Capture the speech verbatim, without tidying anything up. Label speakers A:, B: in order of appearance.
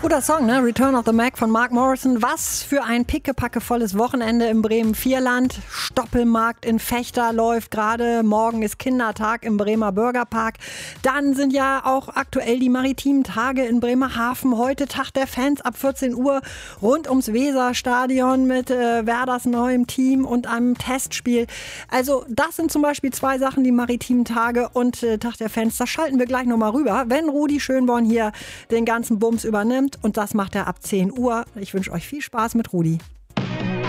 A: Guter Song, ne? Return of the Mac von Mark Morrison. Was für ein pickepackevolles Wochenende im Bremen-Vierland. Stoppelmarkt in Vechta läuft gerade. Morgen ist Kindertag im Bremer Bürgerpark. Dann sind ja auch aktuell die maritimen Tage in Bremerhaven. Heute Tag der Fans ab vierzehn Uhr rund ums Weserstadion mit äh, Werders neuem Team und einem Testspiel. Also das sind zum Beispiel zwei Sachen, die maritimen Tage und äh, Tag der Fans. Da schalten wir gleich nochmal rüber, wenn Rudi Schönborn hier den ganzen Bums übernimmt. Und das macht er ab zehn Uhr. Ich wünsche euch viel Spaß mit Rudi.